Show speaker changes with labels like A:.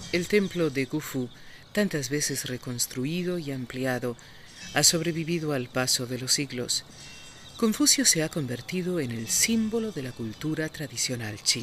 A: El templo de Khufu, tantas veces reconstruido y ampliado, ha sobrevivido al paso de los siglos. Confucio se ha convertido en el símbolo de la cultura tradicional china.